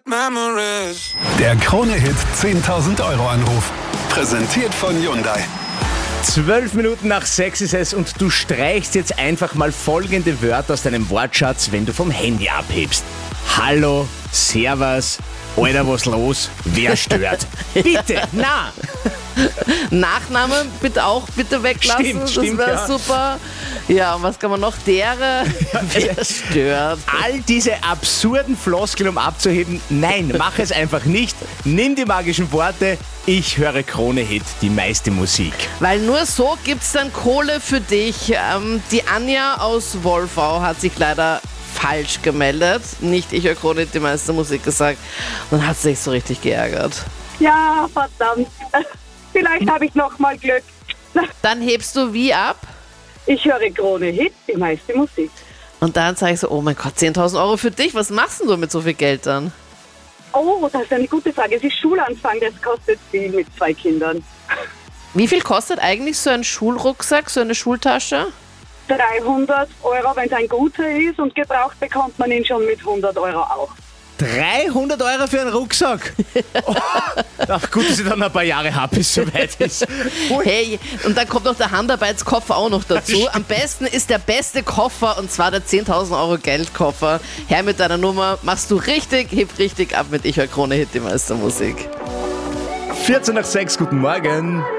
Der Krone-Hit 10.000 € Anruf. Präsentiert von Hyundai. 12 Minuten nach 6 ist es und du streichst jetzt einfach mal folgende Wörter aus deinem Wortschatz, wenn du vom Handy abhebst. Hallo, Servus, Alter, was los? Wer stört? Bitte, na! Nachname bitte weglassen, Stimmt, das wäre ja. super. Ja, und was kann man noch? Wer stört? All diese absurden Floskeln, um abzuheben, nein, mach es einfach nicht. Nimm die magischen Worte, ich höre Krone-Hit, die meiste Musik. Weil nur so gibt's dann Kohle für dich. Die Anja aus Wolfau hat sich leider falsch gemeldet. Nicht ich höre Krone-Hit, die meiste Musik gesagt. Und hat sich so richtig geärgert. Ja, verdammt. Vielleicht habe ich noch mal Glück. Dann hebst du wie ab? Ich höre Krone-Hit, die meiste Musik. Und dann sage ich so, oh mein Gott, 10.000 € für dich. Was machst denn du mit so viel Geld dann? Oh, das ist eine gute Frage. Es ist Schulanfang, das kostet viel mit 2 Kindern. Wie viel kostet eigentlich so ein Schulrucksack, so eine Schultasche? 300 €, wenn es ein guter ist, und gebraucht bekommt man ihn schon mit 100 € auch. 300 € für einen Rucksack? Oh, ach gut, dass ich dann ein paar Jahre habe, bis es soweit ist. Ui. Hey, und dann kommt noch der Handarbeitskoffer auch noch dazu. Am besten ist der beste Koffer, und zwar der 10.000 € Geldkoffer. Her mit deiner Nummer, machst du richtig, heb richtig ab mit Ich höre Krone-Hit, die meiste Musik. 14 nach 6, guten Morgen.